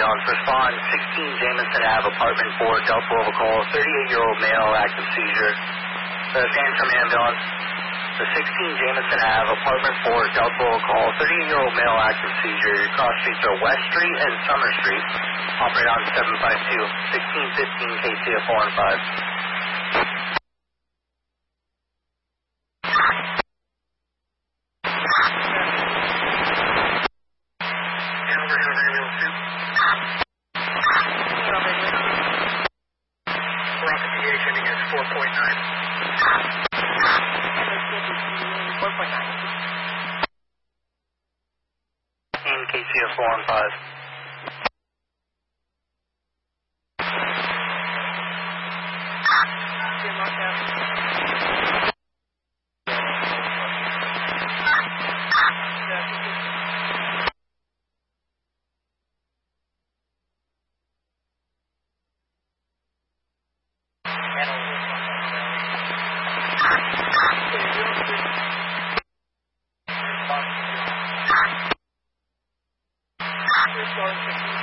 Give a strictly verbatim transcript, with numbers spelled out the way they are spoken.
ambulance. Respond sixteen Jameson Ave, apartment four, Delta Level call, thirty-eight-year-old male, active seizure. The Phantom ambulance. The sixteen Jameson Ave, apartment four, Delta Level call, thirty-eight-year-old male, active seizure. Your cross streets are West Street and Summer Street. Operate on seven five two, sixteen fifteen K C F four one five. K C F four one five. Sorry.